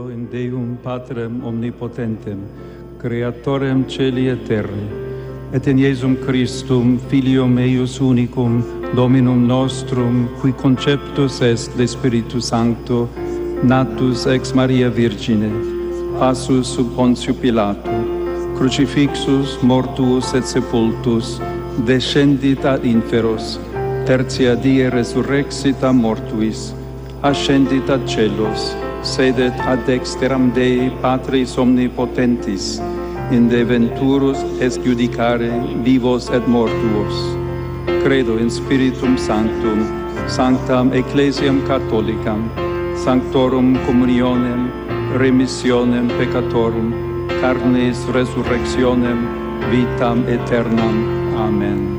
In Deum Patrem omnipotentem, Creatorem celi et terrae, et in Iesum Christum, Filium eius unicum, Dominum nostrum, qui conceptus est de Spiritu Sancto, natus ex Maria Virgine, passus sub Pontius Pilato, crucifixus, mortuus et sepultus, descendit ad inferos, tertia die resurrexit a mortuis, ascendit ad celos, sedet ad dexteram Dei Patris omnipotentis, inde venturus est judicare vivos et mortuos. Credo in Spiritum Sanctum, sanctam Ecclesiam Catholicam, sanctorum communionem, remissionem peccatorum, carnis resurrectionem, vitam aeternam. Amen.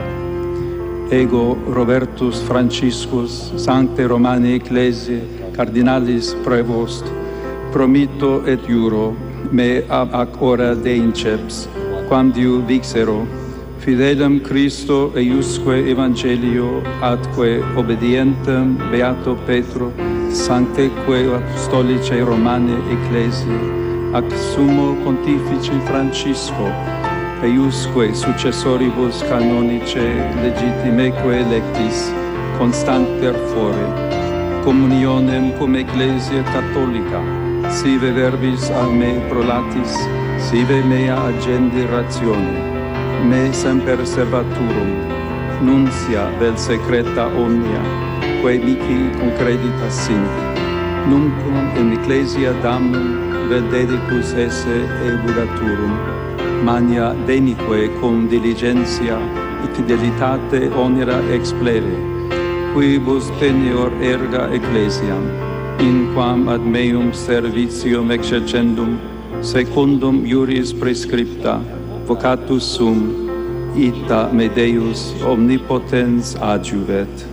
Ego Robertus Franciscus, Sancte Romani Ecclesiae, Cardinalis Prevost, promitto et juro, me ab ac ora deinceps, quamdiu vixero, fidelem Christo eiusque Evangelio, atque obedientem Beato Petro, sancteque apostolicae Romane Ecclesiae, ac summo Pontifici Francisco, eiusque successoribus canonice legitimeque electis, constanter fore, communionem cum Ecclesia Catholica, sive verbis a me prolatis, sive mea agendi ratione, me semper servaturum, nuncia vel secreta omnia, quae mihi concreditas sint, nunquam in Ecclesia damnum vel dedicus esse ebulaturum, mania denique cum diligentia et fidelitate onera explere, quibus tenior erga Ecclesiam, in quam ad meum servitium exercendum, secundum iuris prescripta, vocatus sum, ita me Deus omnipotens adjuvet.